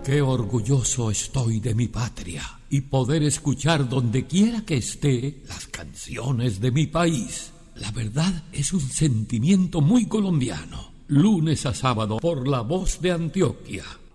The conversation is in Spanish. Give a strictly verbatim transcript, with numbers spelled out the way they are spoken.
Qué orgulloso estoy de mi patria y poder escuchar donde quiera que esté las canciones de mi país. La verdad es un sentimiento muy colombiano. Lunes a sábado por La Voz de Antioquia.